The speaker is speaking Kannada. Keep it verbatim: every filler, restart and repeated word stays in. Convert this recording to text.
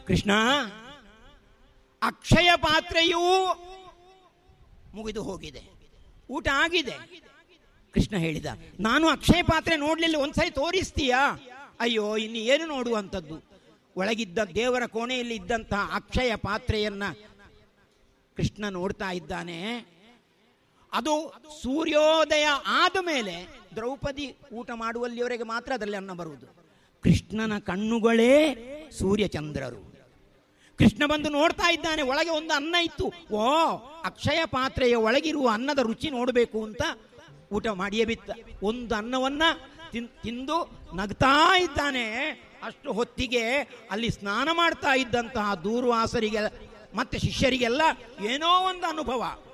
ಕೃಷ್ಣ, ಅಕ್ಷಯ ಪಾತ್ರೆಯೂ ಮುಗಿದು ಹೋಗಿದೆ, ಊಟ ಆಗಿದೆ. ಕೃಷ್ಣ ಹೇಳಿದ, ನಾನು ಅಕ್ಷಯ ಪಾತ್ರೆ ನೋಡ್ಲಿಲ್ಲ, ಒಂದ್ಸರಿ ತೋರಿಸ್ತೀಯಾ? ಅಯ್ಯೋ, ಇನ್ನು ಏನು ನೋಡುವಂಥದ್ದು. ಒಳಗಿದ್ದ ದೇವರ ಕೋಣೆಯಲ್ಲಿ ಇದ್ದಂತಹ ಅಕ್ಷಯ ಪಾತ್ರೆಯನ್ನ ಕೃಷ್ಣ ನೋಡ್ತಾ ಇದ್ದಾನೆ. ಅದು ಸೂರ್ಯೋದಯ ಆದ ಮೇಲೆ ದ್ರೌಪದಿ ಊಟ ಮಾಡುವಲ್ಲಿಯವರೆಗೆ ಮಾತ್ರ ಅದರಲ್ಲಿ ಅನ್ನ ಬರುವುದು. ಕೃಷ್ಣನ ಕಣ್ಣುಗಳೇ ಸೂರ್ಯಚಂದ್ರರು. ಕೃಷ್ಣ ಬಂದು ನೋಡ್ತಾ ಇದ್ದಾನೆ, ಒಳಗೆ ಒಂದು ಅನ್ನ ಇತ್ತು. ಓ, ಅಕ್ಷಯ ಪಾತ್ರೆಯ ಒಳಗಿರುವ ಅನ್ನದ ರುಚಿ ನೋಡಬೇಕು ಅಂತ ಊಟ ಮಾಡಿಯೇ ಬಿತ್ತ. ಒಂದು ಅನ್ನವನ್ನ ತಿಂದು ನಗ್ತಾ ಇದ್ದಾನೆ. ಅಷ್ಟು ಹೊತ್ತಿಗೆ ಅಲ್ಲಿ ಸ್ನಾನ ಮಾಡ್ತಾ ಇದ್ದಂತಹ ದೂರ್ವಾಸರಿಗೆ ಮತ್ತೆ ಶಿಷ್ಯರಿಗೆಲ್ಲ ಏನೋ ಒಂದು ಅನುಭವ.